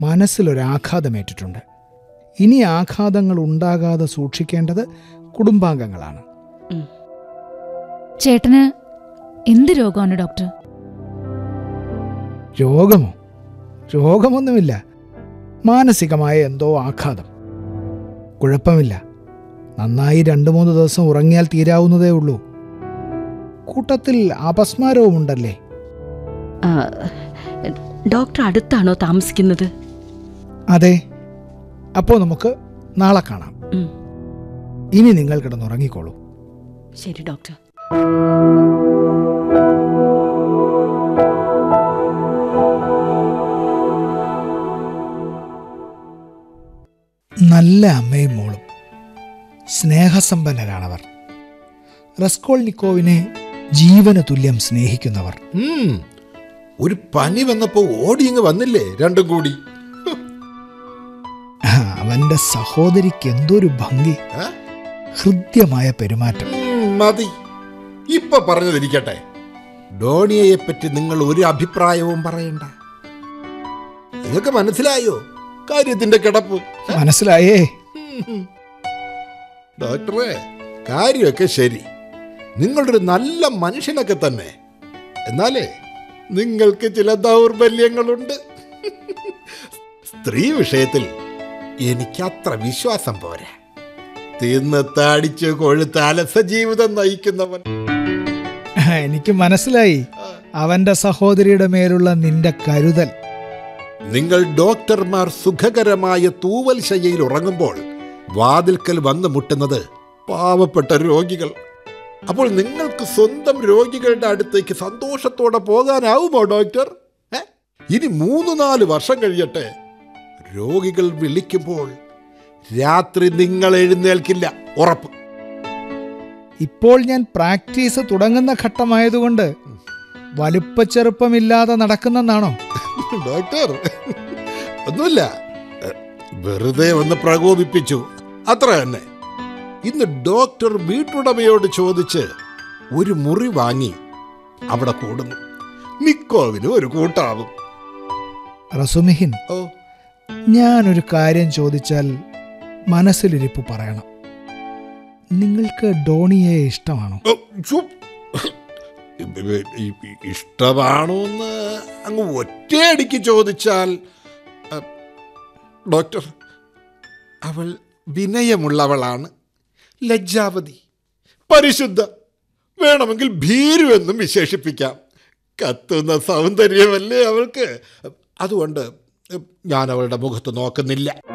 മനസ്സിലൊരാഘാതമേറ്റിട്ടുണ്ട്. ഇനി ആഘാതങ്ങൾ ഉണ്ടാകാതെ സൂക്ഷിക്കേണ്ടത് കുടുംബാംഗങ്ങളാണ്. ചേട്ടന് എന്ത് രോഗമാണ് ഡോക്ടർ? രോഗമോ? രോഗമൊന്നുമില്ല, മാനസികമായ എന്തോ ആഘാതം. കുഴപ്പമില്ല, നന്നായി 2-3 ദിവസം ഉറങ്ങിയാൽ തീരാവുന്നതേ ഉള്ളൂ. കൂട്ടത്തിൽ അപസ്മാരവുമുണ്ടല്ലേ? ഡോക്ടർ അടുത്താണോ താമസിക്കുന്നത്? അതെ. അപ്പോൾ നമുക്ക് നാളെ കാണാം. ഇനി നിങ്ങൾ കിടന്നുറങ്ങിക്കോളൂ. ശരി ഡോക്ടർ. നല്ല അമ്മയും മോളും, സ്നേഹസമ്പന്നരാണവർ. റസ്കോൾനിക്കോവിനെ ജീവന് തുല്യം സ്നേഹിക്കുന്നവർ. ഒരു പനി വന്നപ്പോ ഓടിയങ്ങ് വന്നില്ലേ രണ്ടും കൂടി. അവന്റെ സഹോദരിക്ക് എന്തൊരു ഭംഗി, ഹൃദ്യമായ പെരുമാറ്റം. മതി, ഇപ്പൊ പറഞ്ഞതിരിക്കട്ടെ. ഡോണിയയെ പറ്റി നിങ്ങൾ ഒരു അഭിപ്രായവും പറയണ്ട. നിങ്ങൾക്ക് മനസ്സിലായോ കാര്യത്തിന്റെ കിടപ്പ്? മനസ്സിലായേ ഡോക്ടറെ, കാര്യമൊക്കെ ശരി, നിങ്ങളൊരു നല്ല മനുഷ്യനൊക്കെ തന്നെ. എന്നാലേ നിങ്ങൾക്ക് ചില ദൗർബല്യങ്ങളുണ്ട്. സ്ത്രീ വിഷയത്തിൽ എനിക്കത്ര വിശ്വാസം പോരാ. തിന്ന് താടിച്ച് കൊഴുത്ത് അലസ ജീവിതം നയിക്കുന്നവൻ. എനിക്ക് മനസ്സിലായി അവന്റെ സഹോദരിയുടെ മേലുള്ള നിന്റെ കരുതൽ. നിങ്ങൾ ഡോക്ടർമാർ സുഖകരമായ തൂവൽ ശയ്യയിൽ ഉറങ്ങുമ്പോൾ വാതിൽക്കൽ വന്നു മുട്ടുന്നത് പാവപ്പെട്ട രോഗികൾ. അപ്പോൾ നിങ്ങൾക്ക് സ്വന്തം രോഗികളുടെ അടുത്തേക്ക് സന്തോഷത്തോടെ പോകാനാവുമോ ഡോക്ടർ? ഇനി 3-4 വർഷം കഴിയട്ടെ, രോഗികൾ വിളിക്കുമ്പോൾ രാത്രി നിങ്ങൾ എഴുന്നേൽക്കില്ല, ഉറപ്പ്. ഇപ്പോൾ ഞാൻ പ്രാക്ടീസ് തുടങ്ങുന്ന ഘട്ടമായതുകൊണ്ട് വലുപ്പച്ചെറുപ്പമില്ലാതെ നടക്കുന്നെന്നാണോ? ഡോക്ടർ, ഒന്നുമില്ല, വെറുതെ ഒന്ന് പ്രകോപിപ്പിച്ചു, അത്ര തന്നെ. ഇന്ന് ഡോക്ടർ വീട്ടുടമയോട് ചോദിച്ച് ഒരു മുറി വാങ്ങി അവിടെ കൂടുന്നു. നിക്കോവിന് ഒരു കൂട്ടാവും. റസുമിഹിൻ, ഞാനൊരു കാര്യം ചോദിച്ചാൽ മനസ്സിലിരിപ്പ് പറയണം. നിങ്ങൾക്ക് ഡോണിയെ ഇഷ്ടമാണോ? ഇഷ്ടമാണോന്ന് അങ്ങ് ഒറ്റയടിക്ക് ചോദിച്ചാൽ, ഡോക്ടർ, അവൾ വിനയമുള്ളവളാണ്, ലജ്ജാവതി, പരിശുദ്ധ, വേണമെങ്കിൽ ഭീരു എന്നും വിശേഷിപ്പിക്കാം. കത്തുന്ന സൗന്ദര്യമല്ലേ അവൾക്ക്. അതുകൊണ്ട് ഞാൻ അവളുടെ മുഖത്ത് നോക്കുന്നില്ല.